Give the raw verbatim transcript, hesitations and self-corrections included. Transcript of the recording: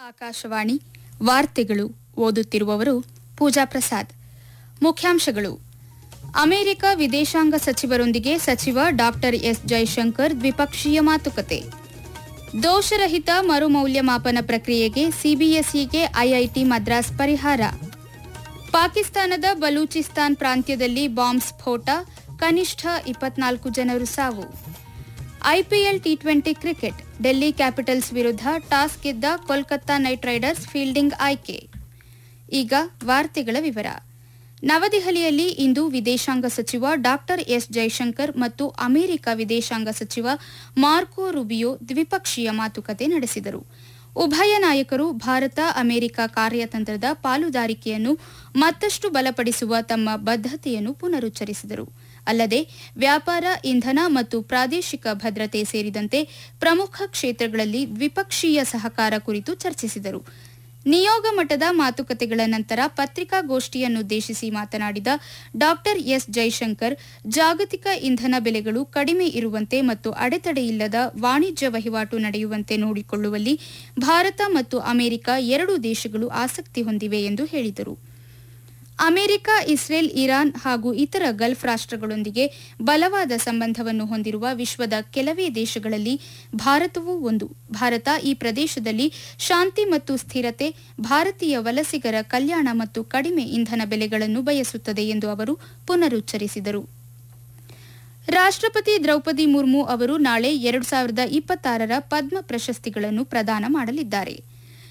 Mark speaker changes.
Speaker 1: ಆಕಾಶವಾಣಿ ವಾರ್ತೆಗಳು ಓದುತ್ತಿರುವವರು ಪೂಜಾ ಪ್ರಸಾದ್. ಮುಖ್ಯಾಂಶಗಳು. ಅಮೆರಿಕ ವಿದೇಶಾಂಗ ಸಚಿವರೊಂದಿಗೆ ಸಚಿವ ಡಾಕ್ಟರ್ ಎಸ್ ಜೈಶಂಕರ್ ದ್ವಿಪಕ್ಷೀಯ ಮಾತುಕತೆ. ದೋಷರಹಿತ ಮರುಮೌಲ್ಯಮಾಪನ ಪ್ರಕ್ರಿಯೆಗೆ ಸಿಬಿಎಸ್ಇಗೆ ಐಐಟಿ ಮದ್ರಾಸ್ ಪರಿಹಾರ. ಪಾಕಿಸ್ತಾನದ ಬಲೂಚಿಸ್ತಾನ್ ಪ್ರಾಂತ್ಯದಲ್ಲಿ ಬಾಂಬ್ ಸ್ಫೋಟ, ಕನಿಷ್ಠ ಇಪ್ಪತ್ನಾಲ್ಕು ಜನರು ಸಾವು. IPL T twenty cricket, Delhi capitals ವಿರುದ್ಧ ಟಾಸ್ ಗೆದ್ದ ಕೋಲ್ಕತ್ತಾ ನೈಟ್ ರೈಡರ್ಸ್ ಫೀಲ್ಡಿಂಗ್ ಆಯ್ಕೆ. ಈಗ ವಾರ್ತೆಗಳ ವಿವರ. ನವದೆಹಲಿಯಲ್ಲಿ ಇಂದು ವಿದೇಶಾಂಗ ಸಚಿವ ಡಾಕ್ಟರ್ ಎಸ್ ಜೈಶಂಕರ್ ಮತ್ತು ಅಮೆರಿಕ ವಿದೇಶಾಂಗ ಸಚಿವ ಮಾರ್ಕೊ ರುಬಿಯೋ ದ್ವಿಪಕ್ಷೀಯ ಮಾತುಕತೆ ನಡೆಸಿದರು. ಉಭಯ ನಾಯಕರು ಭಾರತ ಅಮೆರಿಕ ಕಾರ್ಯತಂತ್ರದ ಪಾಲುದಾರಿಕೆಯನ್ನು ಮತ್ತಷ್ಟು ಬಲಪಡಿಸುವ ತಮ್ಮ ಬದ್ಧತೆಯನ್ನು ಪುನರುಚ್ಚರಿಸಿದರು. ಅಲ್ಲದೆ ವ್ಯಾಪಾರ, ಇಂಧನ ಮತ್ತು ಪ್ರಾದೇಶಿಕ ಭದ್ರತೆ ಸೇರಿದಂತೆ ಪ್ರಮುಖ ಕ್ಷೇತ್ರಗಳಲ್ಲಿ ದ್ವಿಪಕ್ಷೀಯ ಸಹಕಾರ ಕುರಿತು ಚರ್ಚಿಸಿದರು. ನಿಯೋಗ ಮಟ್ಟದ ಮಾತುಕತೆಗಳ ನಂತರ ಪತ್ರಿಕಾಗೋಷ್ಠಿಯನ್ನುದ್ದೇಶಿಸಿ ಮಾತನಾಡಿದ ಡಾಕ್ಟರ್ ಎಸ್ ಜೈಶಂಕರ್, ಜಾಗತಿಕ ಇಂಧನ ಬೆಲೆಗಳು ಕಡಿಮೆ ಇರುವಂತೆ ಮತ್ತು ಅಡೆತಡೆಯಿಲ್ಲದ ವಾಣಿಜ್ಯ ವಹಿವಾಟು ನಡೆಯುವಂತೆ ನೋಡಿಕೊಳ್ಳುವಲ್ಲಿ ಭಾರತ ಮತ್ತು ಅಮೆರಿಕ ಎರಡೂ ದೇಶಗಳು ಆಸಕ್ತಿ ಹೊಂದಿವೆ ಎಂದು ಹೇಳಿದರು. ಅಮೆರಿಕ, ಇಸ್ರೇಲ್, ಇರಾನ್ ಹಾಗೂ ಇತರ ಗಲ್ಫ್ ರಾಷ್ಟ್ರಗಳೊಂದಿಗೆ ಬಲವಾದ ಸಂಬಂಧವನ್ನು ಹೊಂದಿರುವ ವಿಶ್ವದ ಕೆಲವೇ ದೇಶಗಳಲ್ಲಿ ಭಾರತವೂ ಒಂದು. ಭಾರತ ಈ ಪ್ರದೇಶದಲ್ಲಿ ಶಾಂತಿ ಮತ್ತು ಸ್ಥಿರತೆ, ಭಾರತೀಯ ವಲಸಿಗರ ಕಲ್ಯಾಣ ಮತ್ತು ಕಡಿಮೆ ಇಂಧನ ಬೆಲೆಗಳನ್ನು ಬಯಸುತ್ತದೆ ಎಂದು ಅವರು ಪುನರುಚ್ಚರಿಸಿದರು. ರಾಷ್ಟ್ರಪತಿ ದ್ರೌಪದಿ ಮುರ್ಮು ಅವರು ನಾಳೆ ಎರಡು ಸಾವಿರದ ಇಪ್ಪತ್ತಾರರ ಪದ್ಮ ಪ್ರಶಸ್ತಿಗಳನ್ನು ಪ್ರದಾನ ಮಾಡಲಿದ್ದಾರೆ.